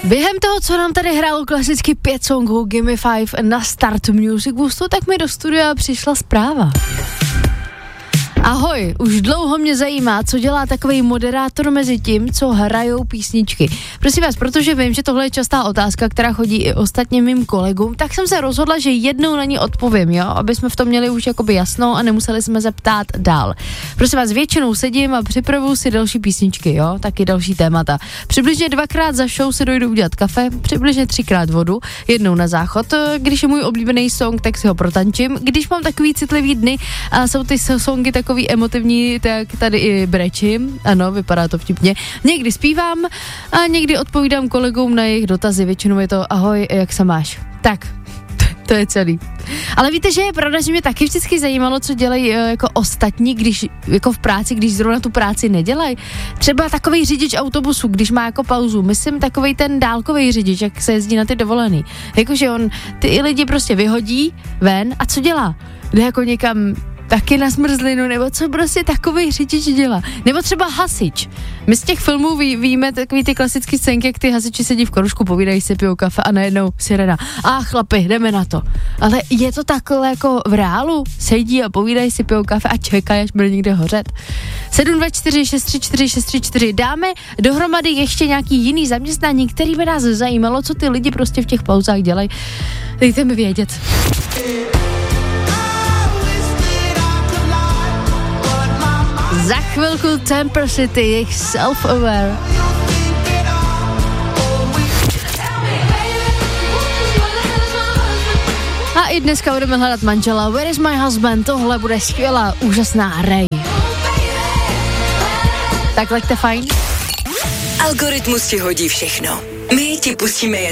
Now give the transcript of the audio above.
Během toho, co nám tady hrálo klasicky 5 songů Gimme 5 na Start Music Boostu, tak mi do studia přišla zpráva. Ahoj, už dlouho mě zajímá, co dělá takový moderátor mezi tím, co hrajou písničky. Prosím vás, protože vím, že tohle je častá otázka, která chodí i ostatním mým kolegům, tak jsem se rozhodla, že jednou na ní odpovím, jo, aby jsme v tom měli už jakoby jasno a nemuseli jsme se ptát dál. Prosím vás, většinou sedím a připravuju si další písničky, jo, taky další témata. Přibližně 2krát za show si dojdu udělat kafe, přibližně 3krát vodu, jednou na záchod. Když je můj oblíbený song, tak si ho protančím. Když mám takový citlivý dny a jsou ty songy takový emotivní, tak tady i brečím. Ano, vypadá to vtipně. Někdy zpívám a někdy odpovídám kolegům na jejich dotazy. Většinou je to ahoj, jak se máš? Tak, to je celý. Ale víte, že je pravda, že mě taky vždycky zajímalo, co dělají jako ostatní, když jako v práci, když zrovna tu práci nedělají. Třeba takovej řidič autobusu, když má jako pauzu. Myslím takovej ten dálkový řidič, jak se jezdí na ty dovolený. Jakože on ty lidi prostě vyhodí ven a co dělá? Jde jako někam taky na zmrzlinu, nebo co prostě takovej řidič dělá. Nebo třeba hasič. My z těch filmů víme takový ty klasický scénky, jak ty hasiči sedí v korušku, povídají si, pijou kafe a najednou sirena. Chlapi, jdeme na to. Ale je to takhle jako v reálu? Sedí a povídají si, pijou kafe a čekají, až bude někde hořet. 724 634 634. Dáme dohromady ještě nějaký jiný zaměstnání, který by nás zajímalo, co ty lidi prostě v těch pauzách dělají. Dejte mi vědět. Za chvilku Temper City, jejich Self-Aware. A i dneska budeme hledat manžela. Where is my husband? Tohle bude skvělá, úžasná hra. Tak laďte fajn. Algoritmus ti hodí všechno. My ti pustíme jen